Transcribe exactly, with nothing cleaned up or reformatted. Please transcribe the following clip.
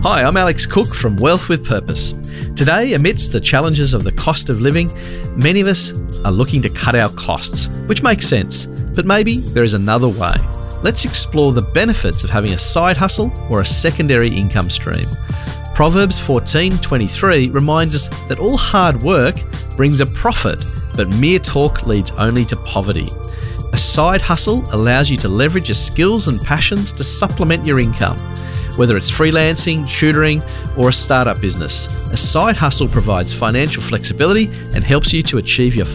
Hi, I'm Alex Cook from Wealth with Purpose. Today, amidst the challenges of the cost of living, many of us are looking to cut our costs, which makes sense, but maybe there is another way. Let's explore the benefits of having a side hustle or a secondary income stream. Proverbs fourteen twenty-three reminds us that all hard work brings a profit, but mere talk leads only to poverty. A side hustle allows you to leverage your skills and passions to supplement your income. Whether it's freelancing, tutoring, or a startup business, a side hustle provides financial flexibility and helps you to achieve your